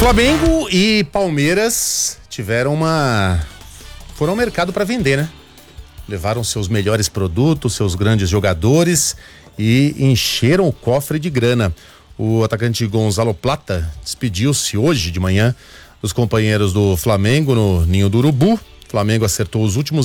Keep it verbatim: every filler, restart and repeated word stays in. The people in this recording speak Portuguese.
Flamengo e Palmeiras tiveram uma... foram ao mercado para vender, né? Levaram seus melhores produtos, seus grandes jogadores e encheram o cofre de grana. O atacante Gonzalo Plata despediu-se hoje de manhã dos companheiros do Flamengo no Ninho do Urubu. O Flamengo acertou os últimos